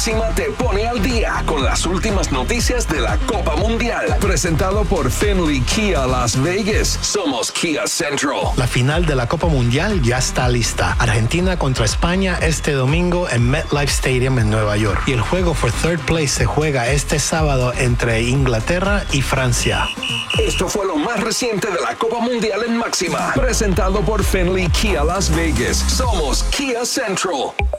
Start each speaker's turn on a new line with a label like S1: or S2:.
S1: Máxima te pone al día con las últimas noticias de la Copa Mundial. Presentado por Finley Kia Las Vegas. Somos Kia Central.
S2: La final de la Copa Mundial ya está lista. Argentina contra España este domingo en MetLife Stadium en Nueva York. Y el juego for third place se juega este sábado entre Inglaterra y Francia.
S1: Esto fue lo más reciente de la Copa Mundial en Máxima. Presentado por Finley Kia Las Vegas. Somos Kia Central.